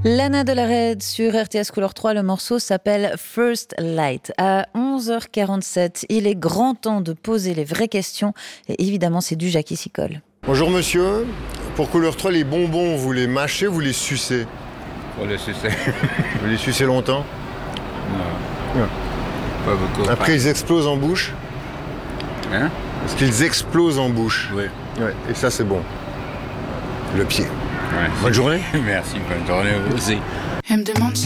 Lana Del Rey sur RTS Couleur 3, le morceau s'appelle First Light. À 11h47, il est grand temps de poser les vraies questions et évidemment c'est du Jackie Sicole. Bonjour monsieur, pour Couleur 3, les bonbons, vous les mâchez ou vous les sucez? Pour les sucer. Vous les sucez longtemps? Non. Pas beaucoup. Après ils explosent en bouche? Hein? Parce qu'ils explosent en bouche. Oui. Ouais, et ça c'est bon. Le pied. Ouais. Bonne journée. Merci, bonne journée à vous aussi. Elle me demande